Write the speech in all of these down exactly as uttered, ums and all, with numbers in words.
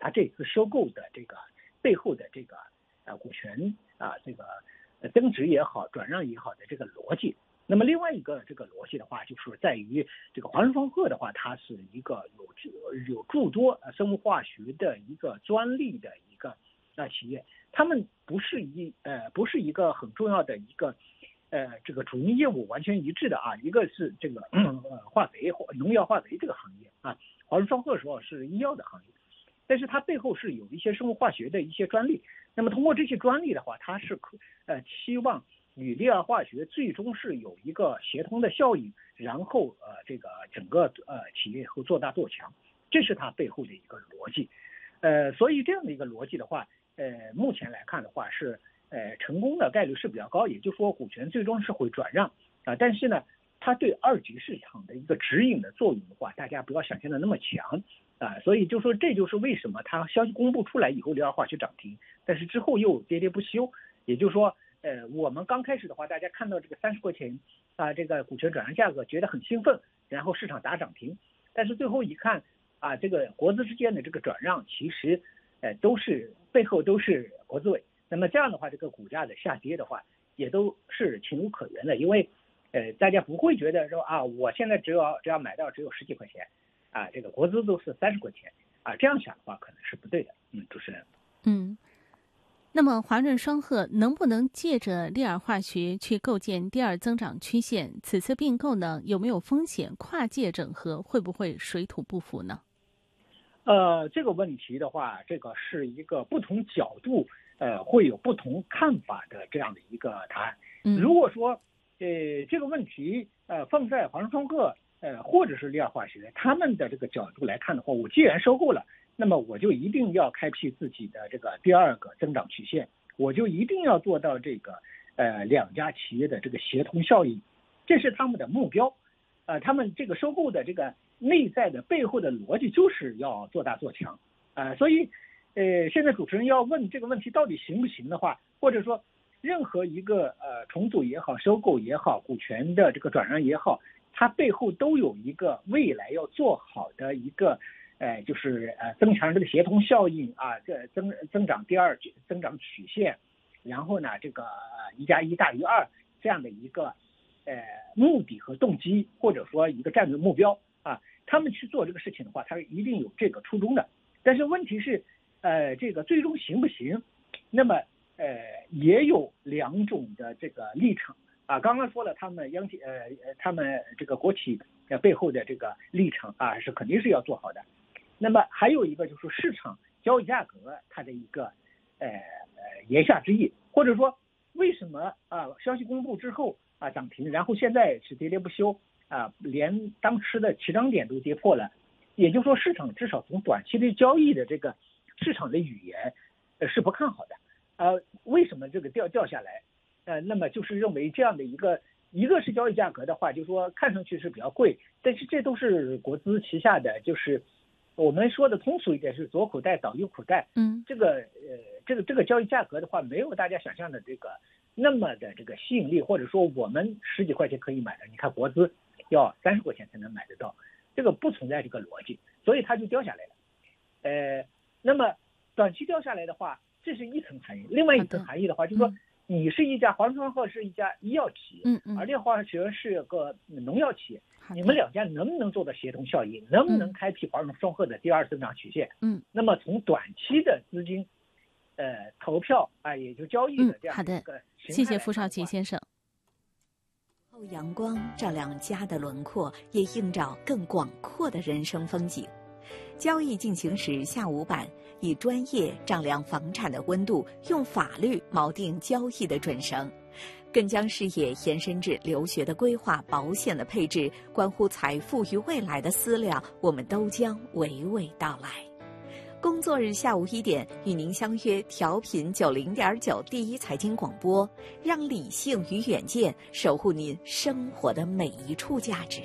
他这次收购的这个背后的这个呃股权啊这个增值也好，转让也好的这个逻辑。那么另外一个这个逻辑的话，就是在于这个华润双鹤的话，它是一个有有诸多生物化学的一个专利的一个呃企业，他们不是一呃不是一个很重要的一个呃这个主营业务完全一致的啊，一个是这个呃化肥农药化肥这个行业啊，华润双鹤说是医药的行业，但是它背后是有一些生物化学的一些专利，那么通过这些专利的话，它是可呃期望与利尔化学最终是有一个协同的效应，然后呃这个整个呃企业会做大做强，这是它背后的一个逻辑，呃所以这样的一个逻辑的话，呃目前来看的话是呃成功的概率是比较高，也就是说股权最终是会转让啊、呃，但是呢，它对二级市场的一个指引的作用的话，大家不要想象的那么强啊、呃，所以就说这就是为什么它消息公布出来以后，利尔化学涨停，但是之后又喋喋不休，也就是说。呃，我们刚开始的话，大家看到这个三十块钱啊，这个股权转让价格觉得很兴奋，然后市场打涨停，但是最后一看啊，这个国资之间的这个转让，其实呃都是背后都是国资委，那么这样的话，这个股价的下跌的话，也都是情有可原的，因为呃大家不会觉得说啊，我现在只要只要买到只有十几块钱啊，这个国资都是三十块钱啊，这样想的话可能是不对的。嗯，主持人。 嗯。那么华润双鹤能不能借着利尔化学去构建第二增长曲线？此次并购呢，有没有风险？跨界整合会不会水土不服呢？ 呃，这个问题的话，这个是一个不同角度呃会有不同看法的这样的一个答案。 嗯、 如果说呃这个问题呃放在华润双鹤呃或者是利尔化学他们的这个角度来看的话，我既然收购了，那么我就一定要开辟自己的这个第二个增长曲线，我就一定要做到这个呃两家企业的这个协同效应，这是他们的目标。呃，他们这个收购的这个内在的背后的逻辑就是要做大做强。呃，所以呃现在主持人要问这个问题到底行不行的话，或者说任何一个呃重组也好，收购也好，股权的这个转让也好，它背后都有一个未来要做好的一个。呃，就是呃增强这个协同效应啊，这增增长第二增长曲线，然后呢，这个一加一大于二这样的一个呃目的和动机，或者说一个战略目标啊，他们去做这个事情的话，他一定有这个初衷的。但是问题是，呃，这个最终行不行？那么呃也有两种的这个立场啊。刚刚说了，他们央企呃他们这个国企呃背后的这个立场啊，是肯定是要做好的。那么还有一个就是市场交易价格它的一个呃呃言下之意，或者说为什么啊消息公布之后啊涨停，然后现在是喋喋不休啊，连当时的起涨点都跌破了，也就是说市场至少从短期的交易的这个市场的语言呃是不看好的。呃为什么这个掉掉下来？呃那么就是认为这样的一个一个是交易价格的话，就是说看上去是比较贵，但是这都是国资旗下的，就是我们说的通俗一点是左口袋倒右口袋。 嗯， 这个呃这个这个交易价格的话，没有大家想象的这个那么的这个吸引力，或者说我们十几块钱可以买的，你看国资要三十块钱才能买得到，这个不存在这个逻辑，所以它就掉下来了。呃，那么短期掉下来的话，这是一层含义，另外一层含义的话，就是说。你是一家华润双鹤是一家医药企业， 嗯嗯， 而利尔化学是个农药企业，你们两家能不能做到协同效应？能不能开辟华润双鹤的第二增长曲线？ 嗯， 那么从短期的资金，呃，投票啊，也就交易的这样一个、嗯、 谢谢傅少奇先生。 后阳光照亮家的轮廓，也映照更广阔的人生风景。交易进行时下午版，以专业丈量房产的温度，用法律锚定交易的准绳，更将视野延伸至留学的规划、保险的配置，关乎财富与未来的思量，我们都将娓娓道来。工作日下午一点，与您相约调频九零点九第一财经广播，让理性与远见守护您生活的每一处价值。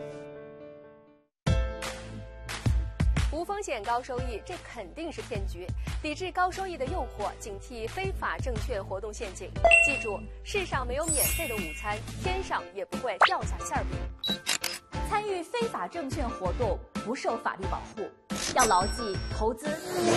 无风险高收益，这肯定是骗局。抵制高收益的诱惑，警惕非法证券活动陷阱。记住，世上没有免费的午餐，天上也不会掉下馅饼。 参与非法证券活动不受法律保护，要牢记投资。